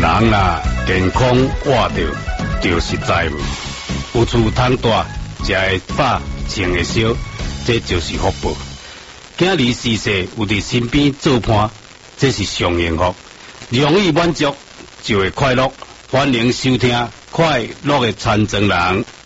人啊，健康活着就是财富，有厝通住，食会饱，穿会烧，这就是福报。今日逝世有伫身边做伴，这是上幸福。容易满足就会快乐。欢迎收听《快乐的残障人》。